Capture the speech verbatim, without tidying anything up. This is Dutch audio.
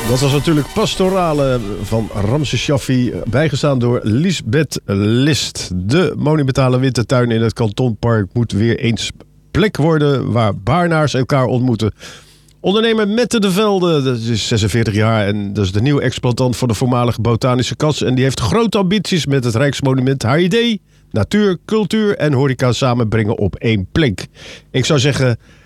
Dat was natuurlijk Pastorale van Ramses Shaffi, bijgestaan door Liesbeth List. De monumentale wintertuin in het kantonpark moet weer eens plek worden waar Baarnaars elkaar ontmoeten. Ondernemer Mette de Velde, dat is zesenveertig jaar en dat is de nieuwe exploitant van de voormalige botanische kas. En die heeft grote ambities met het Rijksmonument. Haar idee: natuur, cultuur en horeca samenbrengen op één plek. Ik zou zeggen,